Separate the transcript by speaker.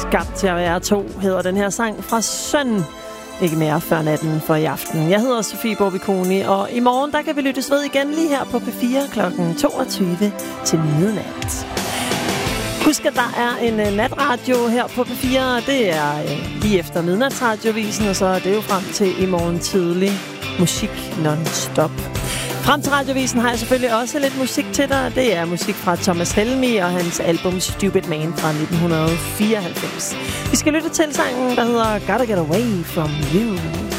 Speaker 1: Skabt til at være to hedder den her sang fra Søn. Ikke mere før natten for i aften. Jeg hedder Sofie Borbikoni, og i morgen der kan vi lyttes ved igen lige her på P4 kl. 22 til midnat. Husk, at der er en natradio her på P4. Det er lige efter midnatsradiovisen, og så er det jo frem til i morgen tidlig. Musik non-stop. Frem til radiovisen har jeg selvfølgelig også lidt musik til dig. Det er musik fra Thomas Helmig og hans album Stupid Man fra 1994. Vi skal lytte til sangen, der hedder Gotta Get Away From You.